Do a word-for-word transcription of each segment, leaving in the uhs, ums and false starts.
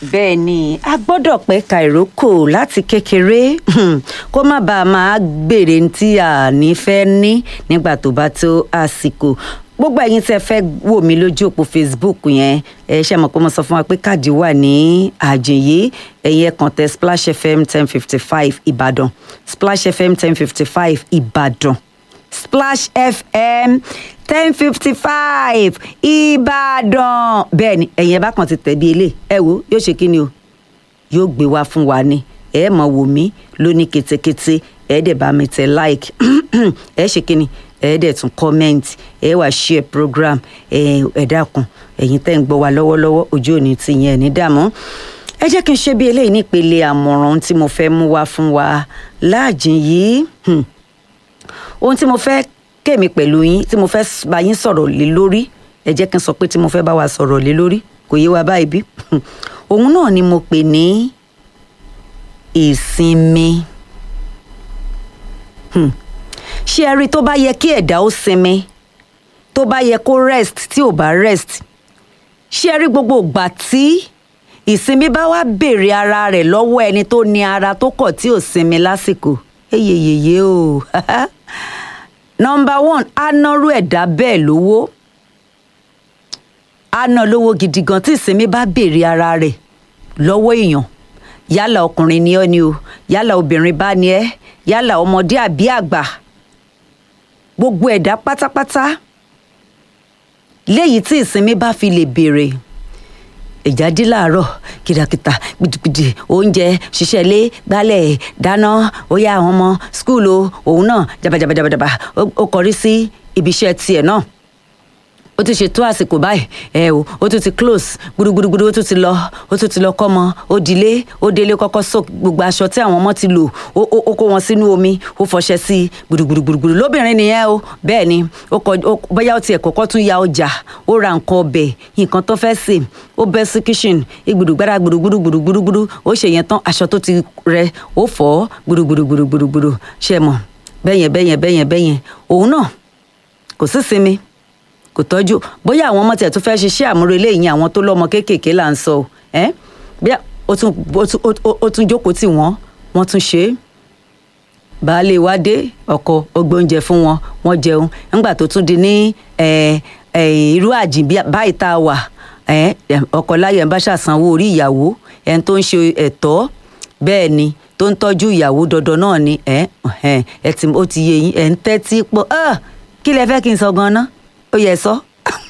bẹ́ẹ̀ ni a gbọ́dọ̀ pẹ̀ka ìrókò láti kékeré kó má bàa máa gbèrè tí a ní fẹ́ ní nígbà tó bá tó àsìkò gbogbo ẹ̀yin tẹ́ fẹ́ wò mí lójú òpó Facebook yẹn ẹ ṣe mọ̀ pé mo sọ fún wa pé káàdì wà ní àjìnyí ẹ̀yin ẹ kàn tẹ Splash F M ten fifty five Ìbàdàn Splash F M ten fifty five Ìbàdàn Splash F M ten fifty five Ìbàdàn bẹ́ẹ̀ ni ẹ̀yin ẹ bá kàn ti tẹ̀ bí ilé ẹ wo yóò ṣe kí ni o yóò gbé wá fún wa ni ẹ mọ̀ wò mí lóní ketekete ẹ dẹ̀ bá mi tẹ like ẹ ṣe kí ni ẹ dẹ̀ tún comment ẹ wá share program ẹ ẹ dákun ẹ̀yin tẹ́ ń gbọ́ wa lọ́wọ́lọ́wọ́ ojú òní ti yẹn ní dààmú ẹ jẹ́ kí n ṣe bí eléyìí nípele àmọ̀ràn tí mo fẹ́ mú wá fún wa láàjìn yìí ohun tí mo fẹ́ kémi pẹ̀lú yín tí mo fẹ́ bá yín sọ̀rọ̀ lé lórí ẹ jẹ́ kí n sọ pé tí mo fẹ́ bá wa sọ̀rọ̀ lé lórí kò yé wa báyìí bí òun náà ni mo pè ní ìsinmi ṣé ẹ rí tó bá yẹ kí ẹ̀dá ó sinmi tó bá yẹ kó rest tí ò bá rest ṣé ẹ rí gbogbo ìgbà tí ìsinmi bá wá béèrè ara rẹ̀ lọ́wọ́ ẹni tó ní ara tó kọ̀ tí ò sinmi lásìkò eyeyeye o number one anọrú ẹ̀dá bẹ́ẹ̀ lówó aná lówó gidi gan tí ìsinmi bá béèrè ara rẹ̀ lọ́wọ́ èèyàn yálà ọkùnrin ni ọ́ ni o yálà obìnrin bá ní ẹ́ yálà ọmọdé àbí àgbà gbogbo ẹ̀dá pátápátá léyìí tí ìsinmi bá fi lè béèrè ìjáde láàárọ̀ kìràkìtà gidigidi oúnjẹ ṣiṣẹ́ ilé gbálẹ̀ dáná ó yá àwọn ọmọ skul o òun náà jabajabajabajaba ó kọrí sí ibi iṣẹ́ tiẹ̀ náà ó ti ṣètò àsìkò báyìí ẹ o ó tún ti close gbúdúgbúdúgbúdú ó tún ti lọ ó tún ti lọ kọ́mọ ó dilé ó délé kọ́kọ́ so gbogbo aṣọ tí àwọn ọmọ ti lò ó ó kó wọn sínú omi ó fọṣẹ sí gbúdúgbúdúgbúdú lóbìnrin nìyẹn o bẹ́ẹ̀ ni ó kọ bóyá ó tiẹ̀ kọ́kọ́ tún ya ọjà ó ra nǹkan ọbẹ̀ nǹkan tó fẹ́ sè ó bẹ́ sí kitchen ìgbùdùgbàrà gbùdùgbùdùgbùdùgbùdù ó ṣe yẹn tán aṣọ tó ti rẹ ó fọ̀ gbùdùgbùdùgbùdùgbùdù ṣe mọ̀ bẹ́yẹn bẹ́yẹn bẹ́yẹn bẹ́yẹn òun náà kò sí sinmi kò tọ́jú bóyá àwọn ọmọ tiẹ̀ tó fẹ́ ṣiṣẹ́ àmúrelé yìí àwọn tó lọ́mọ kéékèèké là ń sọ ẹ́ bí ó tún jókòó tì wọ́n wọ́n tún ṣe é baálé wa dé ọkọ ó gbé oúnjẹ fún wọn wọ́n jẹun nígbà tó tún di ní irú àjìn báyìí tá a wà ọkọ láyẹ̀ ń bá ṣàsanwó orí ìyàwó ẹni tó ń ṣe ẹ̀tọ́ bẹ́ẹ̀ ni tó ń tọ́jú ìyàwó dandan náà ni ẹ ti ó ti yé yín ẹ̀ ń tẹ́tí pọ̀ kí lẹ fẹ́ kí n sọ gan-an ó yẹ sọ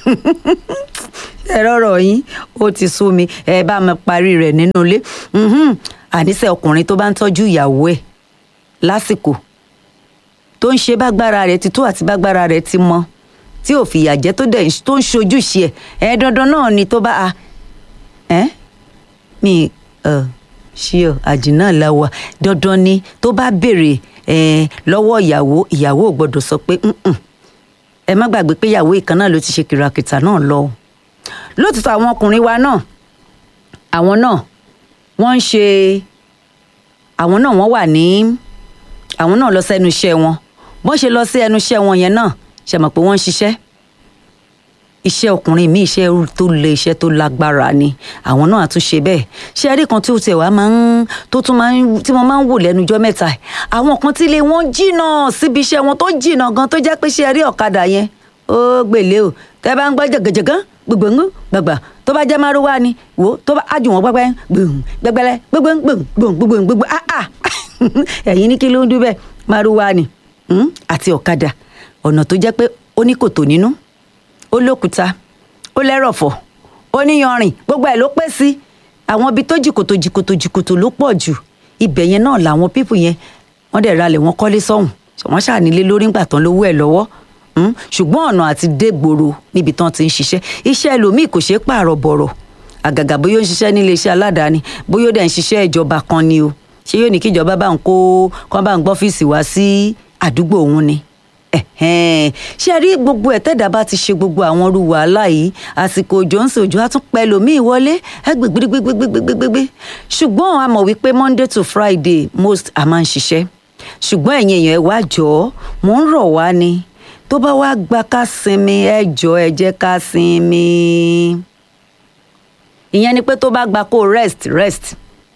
ẹ rọrọ yín ó ti sú mi ẹ bá mi parí rẹ̀ nínú ilé àníṣe ọkùnrin tó bá ń tọ́jú ìyàwó ẹ̀ lásìkò tó ń ṣe bágbára rẹ̀ ti tó àti bágbára rẹ̀ ti mọ tí ò fìyà jẹ tó dẹ̀ tó ń ṣojúṣe ẹ̀ ẹ dandan náà ni tó bá a ẹ mi ẹ ṣí ọ àjìnà làwà dandan ni tó bá béèrè ẹ lọ́wọ́ ìyàwó ìyàwó ò gbọ́dọ̀ sọ pé ẹ má gbàgbé pé ìyàwó ìkan náà ló ti ṣe kìràkìtà náà lọ lótìtọ́ àwọn ọkùnrin wa náà àwọn náà wọ́n ń ṣe àwọn náà wọ́n wà ní àwọn náà lọ sẹ́nu iṣẹ́ wọn bọ́n ṣe lọ sí ẹnu iṣẹ́ wọn yẹn náà ṣe mọ̀ pé wọ́n ń ṣiṣẹ́ iṣẹ́ ọkùnrin mi iṣẹ́ tó le iṣẹ́ tó lágbára ni àwọn náà àtúnṣe bẹ́ẹ̀ ṣe rí kan tí ó tiẹ̀ wá máa ń tó tún máa ń tí wọ́n máa ń wò lẹ́nu ọjọ́ mẹ́ta àwọn kan tí ilé wọn jìnnà síbi iṣẹ́ wọn tó jìnnà gan tó jẹ́ pé ṣe rí ọ̀kadà yẹn ó gbèlè o tẹ́ bá ń gbọ́ jẹ̀gẹ̀jẹ̀gán gbogbo gbàgbà tó bá jẹ́ márúwá ni wò tó bá ájú wọn gbẹgbẹ gbẹgbẹlẹ gbogbo gbogbo gbogbo ah ah ẹ̀yin ní kí ló ń dún bẹ́ẹ̀ márúwá ni àti ọ̀kadà ọ̀nà tó jẹ́ pé ó ní kòtò nínú ó lókúta ó lẹ́rọ̀fọ̀ ó níyanrìn gbogbo ẹ̀ ló pẹ́ sí àwọn ibi tó jìkòtò jìkòtò jìkòtò ló pọ̀ jù ibẹ̀ yẹn náà làwọn pípù yẹn wọ́n dẹ̀ ralẹ̀ wọ́n kọ́lé sọ́hùn wọ́n ṣànílé lórí ńgbà tán lówó ẹ̀ lọ́wọ́ ṣùgbọ́n ọ̀nà àti dégboro níbi tán ti ń ṣiṣẹ́ iṣẹ́ ẹlòmíì kò ṣeé pààrọ̀ bọ̀rọ̀ àgàgà bóyá ó ń ṣiṣẹ́ nílé iṣẹ́ aládàáni bóyá ó dẹ̀ ń ṣiṣẹ́ ìjọba kan ni o ṣé yóò ní kí ìjọba bá ń kó kán bá ń gbọ́ ọ́fíìsì wá sí àdúgbò òun ni ṣé rí gbogbo ẹ̀ tẹ́dà bá ti ṣe gbogbo àwọn irú wàhálà yìí àsìkò òjò ń sè òjò á tún pẹ́ lòmíì wọlé ẹgbẹ̀gbẹ̀gbẹ̀gbẹ̀gbẹ̀gbẹ̀ ṣùgbọ́n a mọ̀ wípé Monday to Friday most a máa ń ṣiṣẹ́ ṣùgbọ́n ẹ̀yin èèyàn ẹ wá jọ̀ọ́ mò ń rọ̀ wá ni tó bá wá gba ká sinmi ẹ jọ̀ọ́ ẹ jẹ́ ká sinmi ìyẹn ni pé tó bá gba kó rest rest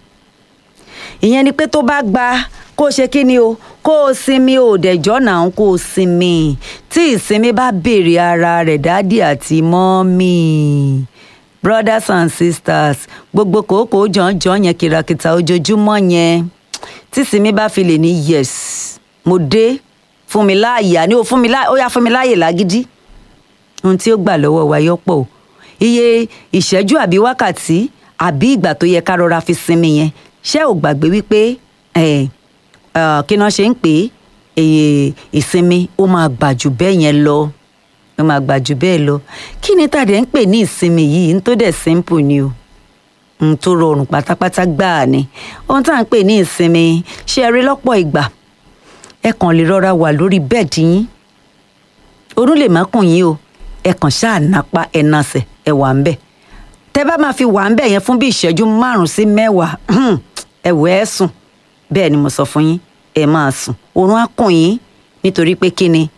ìyẹn ni pé tó bá gba kó ṣe kí ni o kó o sinmi o dẹjọ́ náà kó o sinmi tí ìsinmi bá béèrè ara rẹ̀ dádì àti mọ́mì brothers and sisters gbogbo kòókòó jọ̀ǹjọ̀ yẹn kìràkìtà ojoojúmọ́ yẹn tí ìsinmi bá fi lè ní yes mo dé fún mi láàyè àní o fún mi láàyè ó yá fún mi láàyè lágídí ohun tí ó gbà lọ́wọ́ wa yọ́pọ̀ o iye ìṣẹ́jú àbí wákàtí àbí ìgbà tó yẹ ká rọra fi sinmi yẹn ṣé ò gbàgbé wípé ẹ̀ kí náà ṣe ń pè é ìsinmi ó máa gbà jù bẹ́ẹ̀ yẹn lọ ó máa gbà jù bẹ́ẹ̀ lọ kí ni tàdé ń pè ní ìsinmi yìí ń tó dẹ̀ simple ni o ń tó rọrùn pátápátá gbáà ni ohun tá à ń pè ní ìsinmi ṣe rí lọ́pọ̀ ìgbà ẹ kàn lè rọra wà lórí bẹ́ẹ̀dì yín orún lè má kùn yín o ẹ kàn ṣáà nápa ẹ nasẹ̀ ẹ wà ń bẹ̀ tẹ́ bá máa fi wà ń bẹ̀ yẹn fún bí ìṣẹ́jú márùn-ún sí mẹ́wàá ẹ wò ẹ́ sùn bẹ́ẹ̀ ni mo sọ fún yín ẹ máa sùn oorun á kùn yín nítorí pé kí ni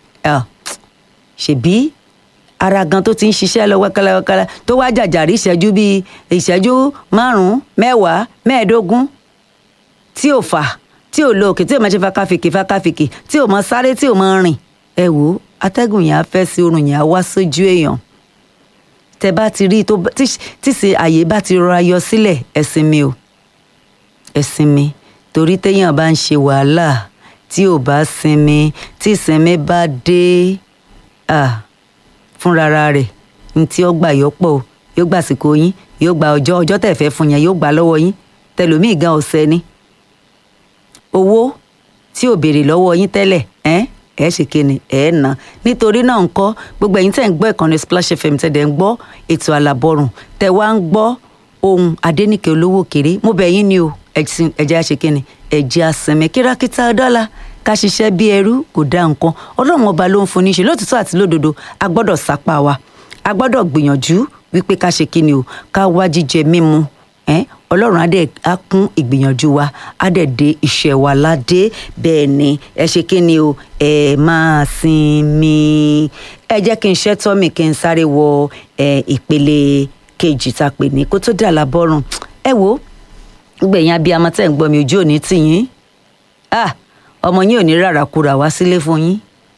ṣèbí ara gan tó ti ń ṣiṣẹ́ lọ wẹ́kẹ́lẹ́wẹ́kẹ́lẹ́ tó wá jàjàrí ìṣẹ́jú bíi ìṣẹ́jú márùn-ún mẹ́wàá mẹ́ẹ̀ẹ́dógún tí ò fà tí ò lo òkè tí ò máa ṣe fakafìkì fakafìkì tí ò máa sáré tí ò máa rìn ẹ wò ó atẹ́gùn yẹn á fẹ́ sí oorun yẹn á wá sójú èèyàn tẹ bá ti rí tó tí sì àyè bá ti rọra yọ sílẹ̀ ẹ sinmi o ẹ sinmi torí téèyàn bá ń ṣe wàhálà tí ò bá sinmi tí ìsinmi bá dé fúnra rẹ̀ ní tí ó gbà yọpọ̀ yóò gbà àsìkò yín yóò gba ọjọ́ ọjọ́ tẹ̀ fẹ́ fún yẹn yóò gbà lọ́wọ́ yín tẹlòmíì gan ọ̀sẹ̀ ni owó tí ò béèrè lọ́wọ́ yín tẹ́lẹ̀ ẹ́ ẹ ṣe kíni ẹ nà nítorí náà ńkọ́ gbogbo ẹ̀yin tẹ́ ń gbọ́ ìkànnì Splash F M tẹ́ dẹ̀ ń gbọ́ ètò àlàbọ̀rùn tẹ́ wá ń gbọ́ ohun Adéníkẹ́ olówó kéré mo bẹ̀ yín ni o ẹ̀jẹ̀ á ṣe kíni ẹ̀jẹ̀ á sinmi kírákítà dọ́là ká ṣiṣẹ́ bí ẹrú kò dá nǹkan Ọlọ́run ọba ló ń fún níṣe lótìtọ́ àti lódodo a gbọ́dọ̀ sapá wa a gbọ́dọ̀ gbìyànjú wípé ká ṣe kíni o ká wá jíjẹ mímu ẹ́ Ọlọ́run á dẹ̀ á kún ìgbìyànjú wa á dẹ̀ dé iṣẹ́ wa ládé bẹ́ẹ̀ ni ẹ ṣe kí ni o ẹ máa sinmi ẹ jẹ́ kí n ṣẹ́tọ́ mi kí n sáré wọ ìpele kejì tá a pè ní kó tó dé àlàbọ̀rùn ẹ wo gbẹ̀yìn abiyamọ tẹ́ ń gbọ́ mi ojú òní tì yín ọmọ yín ò ní ràràkúrà wá sílé fún yín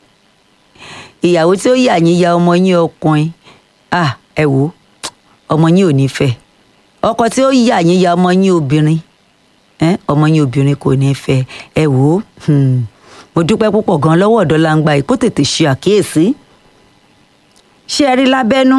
ìyàwó tí ó yà yín ya ọmọ yín ọkùnrin ẹ wo ọmọ yín ò ní fẹ́ ọkọ tí ó yà yín ya ọmọ yín obìnrin ọmọ yín obìnrin kò ní fẹ́ ẹ wò ó mo dúpẹ́ púpọ̀ gan lọ́wọ́ ọ̀dọ́ langba yìí kó tètè ṣe àkíyèsí ṣé ẹ rí lábẹ́nú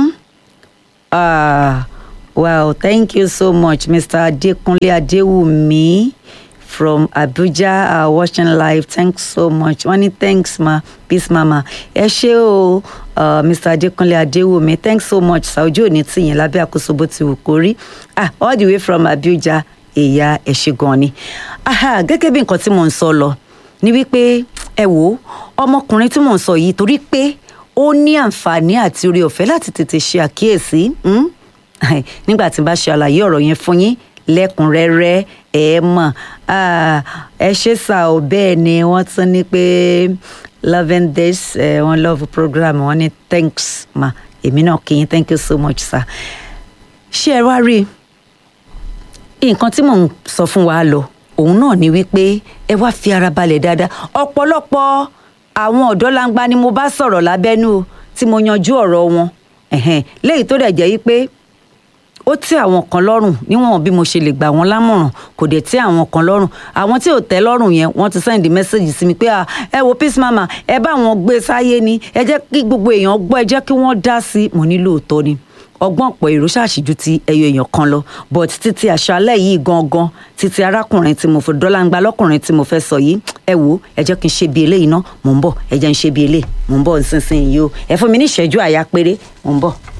wow thank you so much Mister Adekunle Adewumi from Abuja uh, watching live thanks so much wọ́n ní thanks ma peace mama ẹ ṣé o uh, Mister Adekunle Adewumi thanks so much sàójú òní tìyìn lábẹ́ àkóso bó ti wù kó rí ah all the way from Abuja èyà ẹ ṣé gan ni aha gẹ́gẹ́ bí nǹkan tí mò ń sọ lọ ní wípé ẹ wò ọmọkùnrin tí mò ń sọ yìí torí pé ó ní àǹfààní àti oore ọ̀fẹ́ láti tètè ṣe àkíyèsí nígbà tí n bá ṣe àlàyé ọ̀rọ̀ yẹn fún yín lẹ́kùnrẹ́rẹ́ ẹ mọ̀ ẹ ṣe sà ó bẹ́ẹ̀ ni wọ́n tún ní pé loving this wọ́n love program wọ́n ní thanks ma èmi náà kì í thank you so much sir. ṣé ẹ wá rí nǹkan tí mò ń sọ fún wa lọ òun náà ni wípé ẹ wá fi ara balẹ̀ dáadáa ọ̀pọ̀lọpọ̀ àwọn ọ̀dọ́ langba ni mo bá sọ̀rọ̀ lábẹ́nú tí mo yanjú ọ̀rọ̀ wọn léyìí tó dẹ̀ jẹ́ wípé ó tẹ́ àwọn kan lọ́rùn níwọ̀n bí mo ṣe lè gbà wọ́n lámọ̀ràn kò dẹ̀ tẹ́ àwọn kan lọ́rùn àwọn tí ò tẹ́ lọ́rùn yẹn wọ́n ti sẹ́ndì mẹ́sẹ̀gì sí mi pé ẹ wo peace mama ẹ bá wọn gbé sáyé ni ẹ jẹ́ kí gbogbo èèyàn gbọ́ ẹ jẹ́ kí wọ́n dá sí mo ní lóòótọ́ ni ọgbọ́n ọ̀pọ̀ èrò ṣàṣìjú ti ẹyọ èèyàn kan lọ but títí àṣálẹ́ yìí gangan títí arákùnrin tí mo fẹ́ dọ́làǹgbà lọ́kùnrin tí mo fẹ́ sọ yìí ẹ wò ẹ jẹ́ kí n ṣe bí eléyìí ná mò ń bọ̀ ẹ jẹ́ n ṣe bí eléyìí mò ń bọ̀ nísinsìnyí o ẹ fún mi ní ìṣẹ́jú àyà péré mò ń bọ̀.